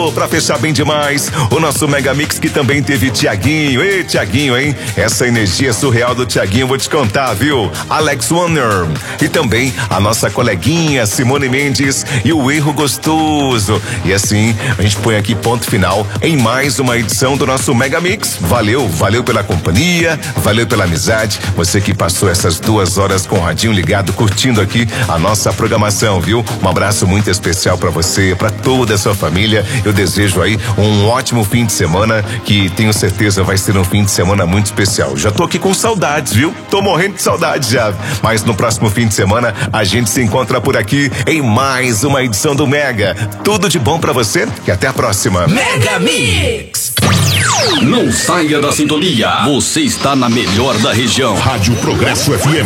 Ô, pra fechar bem demais, o nosso Mega Mix que também teve Thiaguinho. Ei, Thiaguinho, hein? Essa energia surreal do Thiaguinho, vou te contar, viu? Alex Warner. E também a nossa coleguinha Simone Mendes e o Erro Gostoso. E assim, a gente põe aqui ponto final em mais uma edição do nosso Mega Mix. Valeu pela companhia, valeu pela amizade. Você que passou essas 2 horas com o radinho ligado, curtindo aqui a nossa programação, viu? Um abraço muito especial pra você, pra toda a sua família. Eu desejo aí um ótimo fim de semana, que tenho certeza vai ser um fim de semana muito especial. Já tô aqui com saudades, viu? Tô morrendo de saudades já. Mas no próximo fim de semana a gente se encontra por aqui em mais uma edição do Mega. Tudo de bom pra você e até a próxima. Mega Mix. Não saia da sintonia. Você está na melhor da região. Rádio Progresso FM.